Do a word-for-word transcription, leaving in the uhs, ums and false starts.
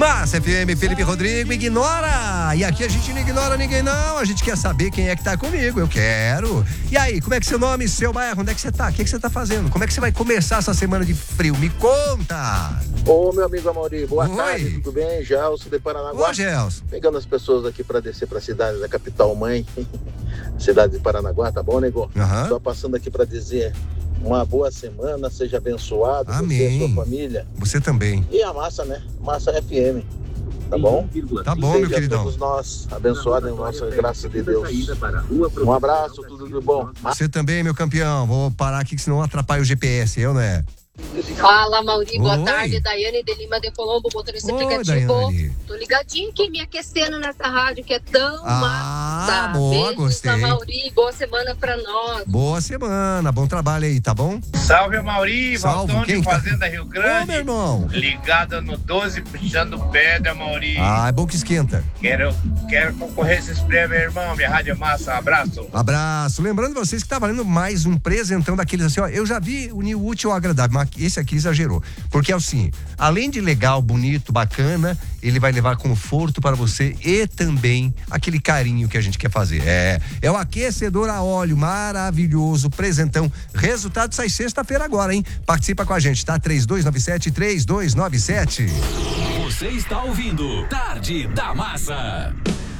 Massa F M, Felipe Rodrigo, ignora! E aqui a gente não ignora ninguém não, a gente quer saber quem é que tá comigo, eu quero. E aí, como é que é seu nome, seu bairro, onde é que você tá? O que é que você tá fazendo? Como é que você vai começar essa semana de frio? Me conta! Ô, meu amigo Amaury, boa Oi. tarde, tudo bem? Gelson de Paranaguá. Ô, Gelson. Pegando as pessoas aqui pra descer pra cidade da capital mãe, cidade de Paranaguá, tá bom, nego? Aham. Só passando aqui pra dizer uma boa semana, seja abençoado, Amém. você e sua família. Você também. E a Massa, né? Massa F M, tá bom? Tá bom, meu Seja queridão. todos nós abençoados em nossa graça de Deus. Um abraço, tudo de bom. Você também, meu campeão. Vou parar aqui que senão atrapalha o G P S, eu, né? Fala, Mauri, boa Oi. tarde. Daiane de Lima de Colombo, motorista Oi, aplicativo. Daiane. Tô ligadinho aqui, me aquecendo nessa rádio que é tão Ah, massa. boa, Beijos gostei. da Mauri, boa semana pra nós. Boa semana, bom trabalho aí, tá bom? Salve, Mauri, Salve, Valtão quem de tá? Fazenda Rio Ô, Grande. meu irmão. Ligada no doze, puxando pedra, Mauri. Ah, é bom que esquenta. Quero, quero concorrer a esses prêmios, meu irmão. Minha rádio é massa, abraço. Abraço. Lembrando vocês que tá valendo mais um presentão daqueles assim, ó. Eu já vi unir o útil ao agradável, mas esse aqui exagerou. Porque é assim, além de legal, bonito, bacana, ele vai levar conforto para você e também aquele carinho que a gente quer fazer. É, é o aquecedor a óleo maravilhoso, presentão. Resultado sai sexta-feira agora, hein? Participa com a gente, tá? três dois nove sete, três dois nove sete. Você está ouvindo Tarde da Massa.